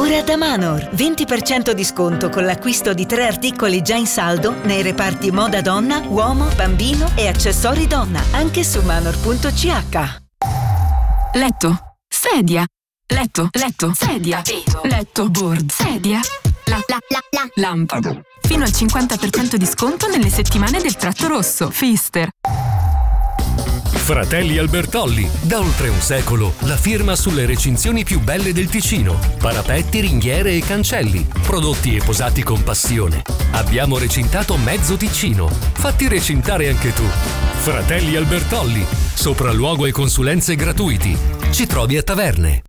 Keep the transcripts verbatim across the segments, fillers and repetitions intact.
Ora da Manor, venti per cento di sconto con l'acquisto di tre articoli già in saldo nei reparti moda donna, uomo, bambino e accessori donna, anche su manor punto c h. Letto, sedia, letto, letto, sedia, letto, board, sedia, la, la, la, la, lampada. Fino al cinquanta per cento di sconto nelle settimane del tratto rosso. Fister. Fratelli Albertolli, da oltre un secolo la firma sulle recinzioni più belle del Ticino. Parapetti, ringhiere e cancelli, prodotti e posati con passione. Abbiamo recintato mezzo Ticino. Fatti recintare anche tu. Fratelli Albertolli, sopralluogo e consulenze gratuiti. Ci trovi a Taverne.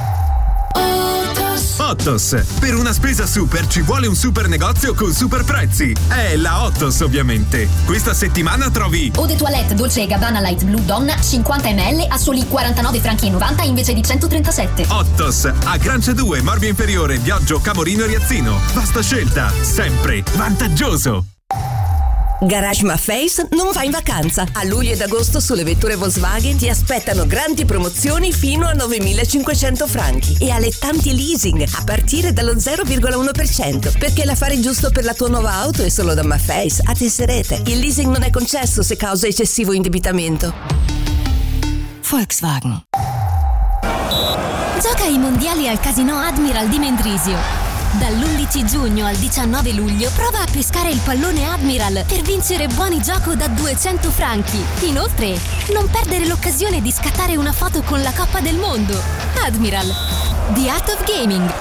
Ottos. Per una spesa super ci vuole un super negozio con super prezzi. È la Ottos, ovviamente. Questa settimana trovi Eau de Toilette Dolce e Gabbana Light Blue Donna cinquanta millilitri a soli quarantanove franchi e novanta invece di centotrentasette. Ottos. A Grancia due, Morbia Inferiore, Viaggio Camorino e Riazzino. Vasta scelta, sempre vantaggioso. Garage Maface non va in vacanza. A luglio ed agosto sulle vetture Volkswagen ti aspettano grandi promozioni fino a novemilacinquecento franchi e allettanti leasing a partire dallo zero virgola uno per cento. Perché l'affare giusto per la tua nuova auto è solo da Maface a Tesserete. Il leasing non è concesso se causa eccessivo indebitamento. Volkswagen. Gioca ai mondiali al Casino Admiral di Mendrisio. Dall'undici giugno al diciannove luglio prova a pescare il pallone Admiral per vincere buoni gioco da duecento franchi. Inoltre, non perdere l'occasione di scattare una foto con la Coppa del Mondo. Admiral, The Art of Gaming.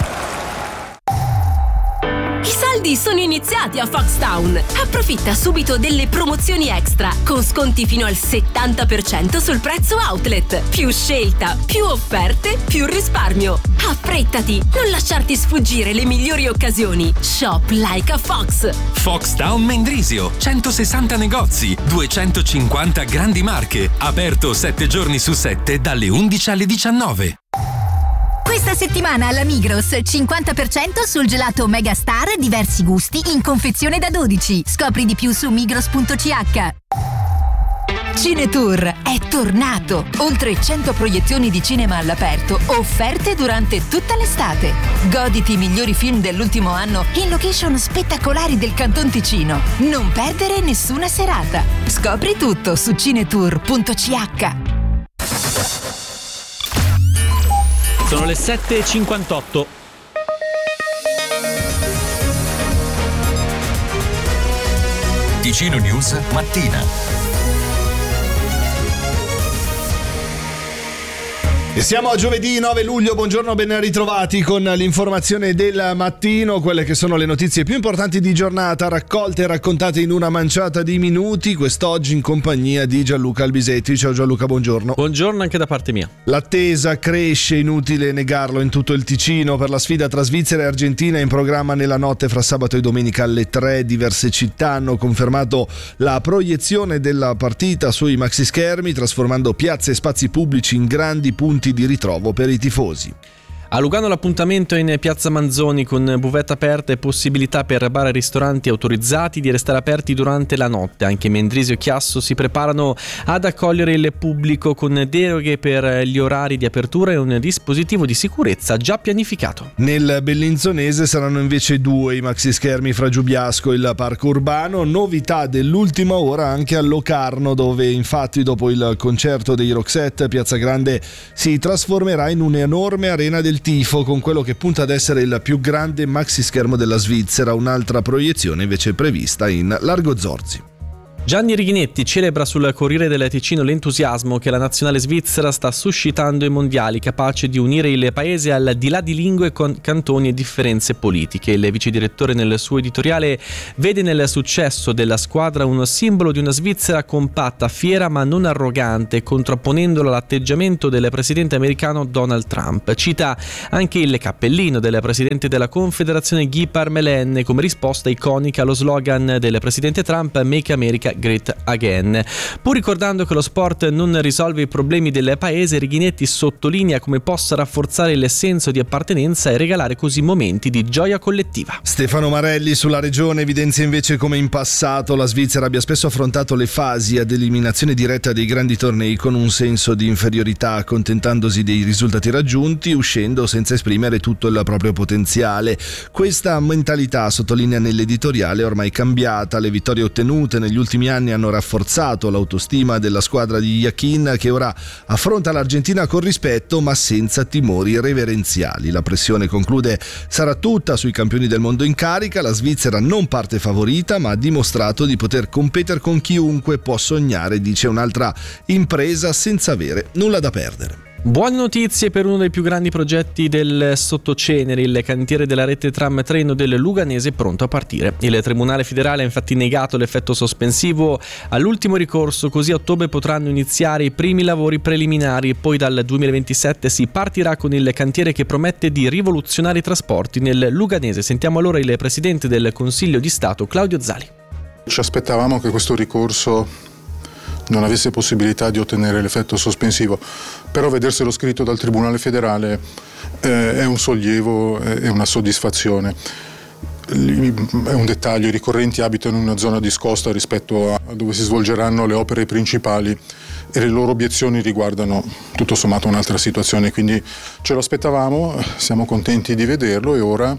I saldi sono iniziati a Foxtown. Approfitta subito delle promozioni extra con sconti fino al settanta per cento sul prezzo outlet. Più scelta, più offerte, più risparmio. Affrettati, non lasciarti sfuggire le migliori occasioni. Shop like a Fox. Foxtown Mendrisio, centosessanta negozi, duecentocinquanta grandi marche. Aperto sette giorni su sette dalle undici alle diciannove. Questa settimana alla Migros cinquanta per cento sul gelato Megastar, diversi gusti in confezione da dodici. Scopri di più su migros punto c h. Cinetour è tornato! Oltre cento proiezioni di cinema all'aperto, offerte durante tutta l'estate. Goditi i migliori film dell'ultimo anno in location spettacolari del Canton Ticino. Non perdere nessuna serata. Scopri tutto su cinetour punto c h. Sono le sette e cinquantotto. Ticino News mattina. E siamo a giovedì nove luglio, buongiorno, ben ritrovati con l'informazione del mattino, quelle che sono le notizie più importanti di giornata, raccolte e raccontate in una manciata di minuti, quest'oggi in compagnia di Gianluca Albisetti. Ciao Gianluca, buongiorno. Buongiorno anche da parte mia. L'attesa cresce, inutile negarlo, in tutto il Ticino per la sfida tra Svizzera e Argentina in programma nella notte fra sabato e domenica alle tre. Diverse città hanno confermato la proiezione della partita sui maxischermi, trasformando piazze e spazi pubblici in grandi punti di ritrovo per i tifosi. A Lugano l'appuntamento è in piazza Manzoni con buvette aperte e possibilità per bar e ristoranti autorizzati di restare aperti durante la notte. Anche Mendrisio e Chiasso si preparano ad accogliere il pubblico con deroghe per gli orari di apertura e un dispositivo di sicurezza già pianificato. Nel Bellinzonese saranno invece due i maxischermi fra Giubiasco e il parco urbano. Novità dell'ultima ora anche a Locarno, dove infatti dopo il concerto dei Roxette Piazza Grande si trasformerà in un'enorme arena del tifo con quello che punta ad essere il più grande maxischermo della Svizzera. Un'altra proiezione invece è prevista in Largo Zorzi. Gianni Righinetti celebra sul Corriere del Ticino l'entusiasmo che la nazionale svizzera sta suscitando ai mondiali, capace di unire il paese al di là di lingue, cantoni e differenze politiche. Il vice direttore nel suo editoriale vede nel successo della squadra un simbolo di una Svizzera compatta, fiera ma non arrogante, contrapponendolo all'atteggiamento del presidente americano Donald Trump. Cita anche il cappellino del presidente della Confederazione Guy Parmelin come risposta iconica allo slogan del presidente Trump "Make America Great Again. Pur ricordando che lo sport non risolve i problemi del paese, Righinetti sottolinea come possa rafforzare il senso di appartenenza e regalare così momenti di gioia collettiva. Stefano Marelli sulla regione evidenzia invece come in passato la Svizzera abbia spesso affrontato le fasi ad eliminazione diretta dei grandi tornei con un senso di inferiorità, accontentandosi dei risultati raggiunti, uscendo senza esprimere tutto il proprio potenziale. Questa mentalità, sottolinea nell'editoriale, è ormai cambiata. Le vittorie ottenute negli ultimi anni hanno rafforzato l'autostima della squadra di Yakin, che ora affronta l'Argentina con rispetto ma senza timori reverenziali. La pressione, conclude, sarà tutta sui campioni del mondo in carica. La Svizzera non parte favorita ma ha dimostrato di poter competere con chiunque può sognare, dice un'altra impresa senza avere nulla da perdere. Buone notizie per uno dei più grandi progetti del Sottoceneri, il cantiere della rete tram treno del Luganese pronto a partire. Il Tribunale federale ha infatti negato l'effetto sospensivo all'ultimo ricorso, così a ottobre potranno iniziare i primi lavori preliminari e poi dal duemilaventisette si partirà con il cantiere che promette di rivoluzionare i trasporti nel Luganese. Sentiamo allora il Presidente del Consiglio di Stato, Claudio Zali. Ci aspettavamo che questo ricorso non avesse possibilità di ottenere l'effetto sospensivo, però vederselo scritto dal Tribunale federale eh, è un sollievo, è una soddisfazione. È un dettaglio: i ricorrenti abitano in una zona discosta rispetto a dove si svolgeranno le opere principali e le loro obiezioni riguardano tutto sommato un'altra situazione, quindi ce lo aspettavamo, siamo contenti di vederlo e ora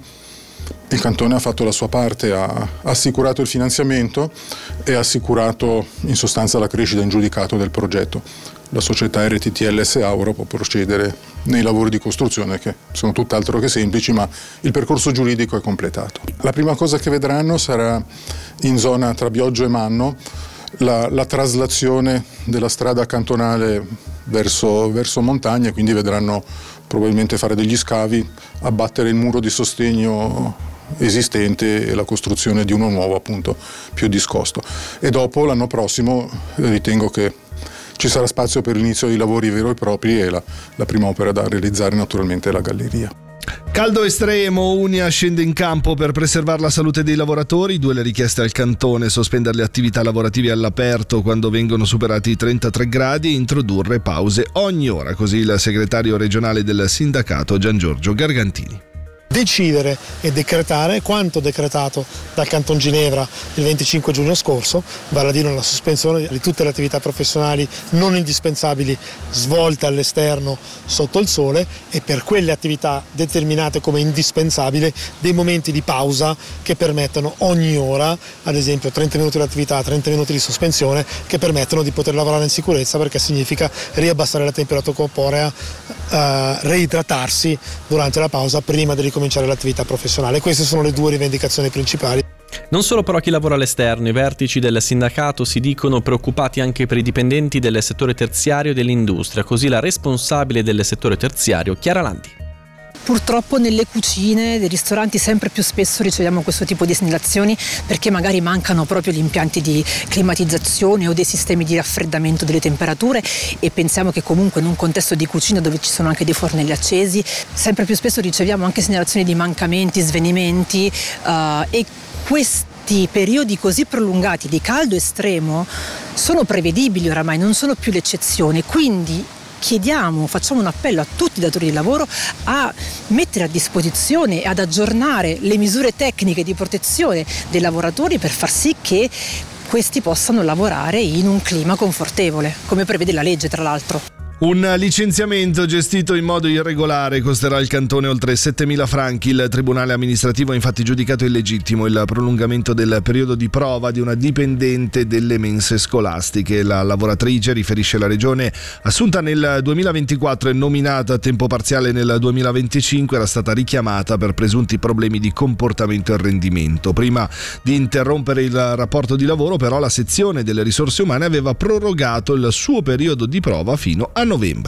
il Cantone ha fatto la sua parte, ha assicurato il finanziamento e ha assicurato in sostanza la crescita in giudicato del progetto. La società R T T L S A ora può procedere nei lavori di costruzione, che sono tutt'altro che semplici, ma il percorso giuridico è completato. La prima cosa che vedranno sarà in zona tra Bioggio e Manno la, la traslazione della strada cantonale verso, verso montagna, quindi vedranno probabilmente fare degli scavi, abbattere il muro di sostegno esistente e la costruzione di uno nuovo, appunto più discosto. E dopo, l'anno prossimo, ritengo che ci sarà spazio per l'inizio dei lavori veri e propri e la, la prima opera da realizzare naturalmente è la galleria. Caldo estremo, Unia scende in campo per preservare la salute dei lavoratori. Due le richieste al Cantone: sospendere le attività lavorative all'aperto quando vengono superati i trentatré gradi e introdurre pause ogni ora, così il segretario regionale del sindacato Gian Giorgio Gargantini. Decidere e decretare quanto decretato dal Canton Ginevra il venticinque giugno scorso, vale a dire la sospensione di tutte le attività professionali non indispensabili svolte all'esterno sotto il sole, e per quelle attività determinate come indispensabili dei momenti di pausa che permettono ogni ora, ad esempio trenta minuti di attività, trenta minuti di sospensione, che permettono di poter lavorare in sicurezza, perché significa riabbassare la temperatura corporea, eh, reidratarsi durante la pausa prima di ricominciare l'attività professionale. Queste sono le due rivendicazioni principali. Non solo però chi lavora all'esterno, i vertici del sindacato si dicono preoccupati anche per i dipendenti del settore terziario e dell'industria, così la responsabile del settore terziario, Chiara Landi. Purtroppo nelle cucine dei ristoranti sempre più spesso riceviamo questo tipo di segnalazioni, perché magari mancano proprio gli impianti di climatizzazione o dei sistemi di raffreddamento delle temperature, e pensiamo che comunque in un contesto di cucina dove ci sono anche dei fornelli accesi sempre più spesso riceviamo anche segnalazioni di mancamenti, svenimenti uh, e questi periodi così prolungati di caldo estremo sono prevedibili oramai, non sono più l'eccezione, quindi chiediamo, facciamo un appello a tutti i datori di lavoro a mettere a disposizione e ad aggiornare le misure tecniche di protezione dei lavoratori per far sì che questi possano lavorare in un clima confortevole, come prevede la legge tra l'altro. Un licenziamento gestito in modo irregolare costerà al Cantone oltre settemila franchi. Il Tribunale amministrativo ha infatti giudicato illegittimo il prolungamento del periodo di prova di una dipendente delle mense scolastiche. La lavoratrice, riferisce la Regione, assunta nel duemilaventiquattro e nominata a tempo parziale nel duemilaventicinque, era stata richiamata per presunti problemi di comportamento e rendimento. Prima di interrompere il rapporto di lavoro, però, la sezione delle risorse umane aveva prorogato il suo periodo di prova fino a novembre.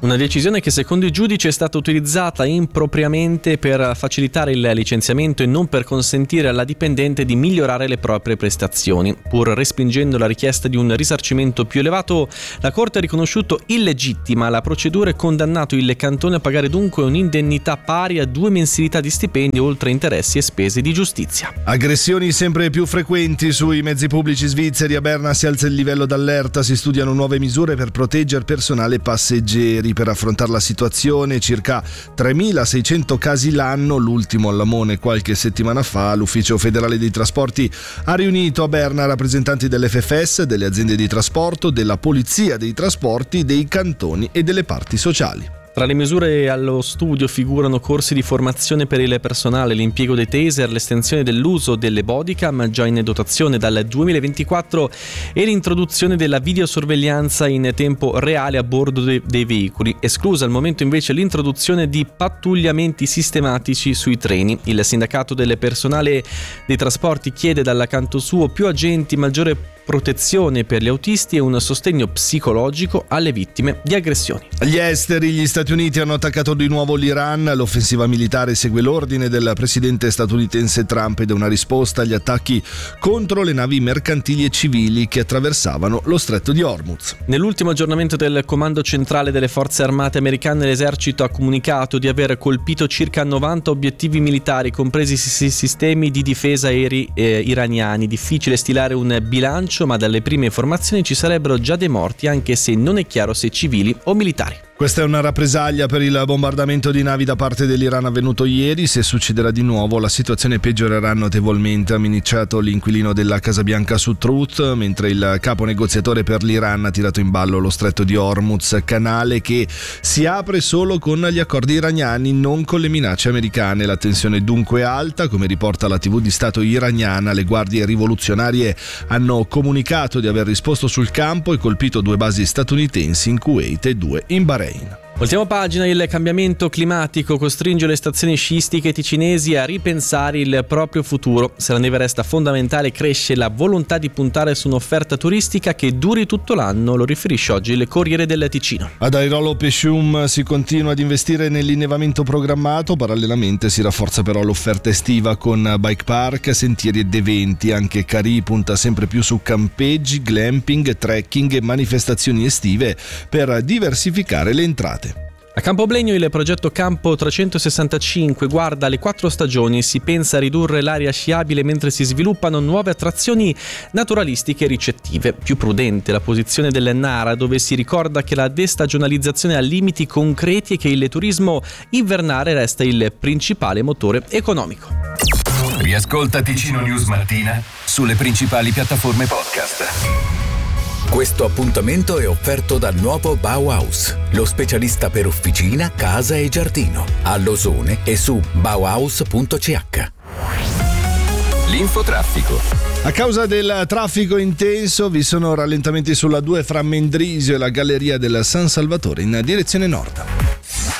Una decisione che secondo i giudici è stata utilizzata impropriamente per facilitare il licenziamento e non per consentire alla dipendente di migliorare le proprie prestazioni. Pur respingendo la richiesta di un risarcimento più elevato, la Corte ha riconosciuto illegittima la procedura e condannato il cantone a pagare dunque un'indennità pari a due mensilità di stipendio oltre interessi e spese di giustizia. Aggressioni sempre più frequenti sui mezzi pubblici svizzeri. A Berna si alza il livello d'allerta, si studiano nuove misure per proteggere personale e passeggeri. Per affrontare la situazione, circa tremilaseicento casi l'anno, l'ultimo al Lamone qualche settimana fa. L'Ufficio federale dei trasporti ha riunito a Berna rappresentanti dell'F F S, delle aziende di trasporto, della polizia dei trasporti, dei cantoni e delle parti sociali. Tra le misure allo studio figurano corsi di formazione per il personale, l'impiego dei taser, l'estensione dell'uso delle bodycam già in dotazione dal duemilaventiquattro e l'introduzione della videosorveglianza in tempo reale a bordo de- dei veicoli, esclusa al momento invece l'introduzione di pattugliamenti sistematici sui treni. Il sindacato del personale dei trasporti chiede dal canto suo più agenti, maggiore protezione per gli autisti e un sostegno psicologico alle vittime di aggressioni. Gli esteri, gli Stati Uniti hanno attaccato di nuovo l'Iran. L'offensiva militare segue l'ordine del presidente statunitense Trump ed è una risposta agli attacchi contro le navi mercantili e civili che attraversavano lo stretto di Hormuz. Nell'ultimo aggiornamento del comando centrale delle forze armate americane, l'esercito ha comunicato di aver colpito circa novanta obiettivi militari, compresi sistemi di difesa aerei eh, iraniani. Difficile stilare un bilancio, ma dalle prime informazioni ci sarebbero già dei morti, anche se non è chiaro se civili o militari. Questa è una rappresaglia per il bombardamento di navi da parte dell'Iran avvenuto ieri. Se succederà di nuovo, la situazione peggiorerà notevolmente, ha minacciato l'inquilino della Casa Bianca su Truth, mentre il capo negoziatore per l'Iran ha tirato in ballo lo stretto di Hormuz, canale che si apre solo con gli accordi iraniani, non con le minacce americane. La tensione è dunque alta, come riporta la tivù di Stato iraniana. Le guardie rivoluzionarie hanno comunicato di aver risposto sul campo e colpito due basi statunitensi in Kuwait e due in Bahrain. Ultima pagina, il cambiamento climatico costringe le stazioni sciistiche ticinesi a ripensare il proprio futuro. Se la neve resta fondamentale, cresce la volontà di puntare su un'offerta turistica che duri tutto l'anno, lo riferisce oggi il Corriere del Ticino. Ad Airolo Pescium si continua ad investire nell'innevamento programmato, parallelamente si rafforza però l'offerta estiva con bike park, sentieri ed eventi. Anche Cari punta sempre più su campeggi, glamping, trekking e manifestazioni estive per diversificare le entrate. A Campoblegno il progetto Campo trecentosessantacinque guarda le quattro stagioni, si pensa a ridurre l'area sciabile mentre si sviluppano nuove attrazioni naturalistiche e ricettive. Più prudente la posizione del Nara, dove si ricorda che la destagionalizzazione ha limiti concreti e che il turismo invernale resta il principale motore economico. Riascolta Ticino News Mattina sulle principali piattaforme podcast. Questo appuntamento è offerto dal nuovo Bauhaus, lo specialista per officina, casa e giardino, a Losone e su bauhaus punto c h. L'infotraffico. A causa del traffico intenso vi sono rallentamenti sulla due fra Mendrisio e la galleria del San Salvatore in direzione nord.